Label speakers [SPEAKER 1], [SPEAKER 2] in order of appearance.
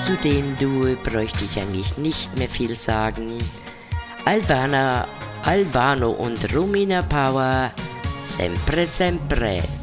[SPEAKER 1] zu dem Duo bräuchte ich eigentlich nicht mehr viel sagen. Albano und Romina Power, sempre sempre.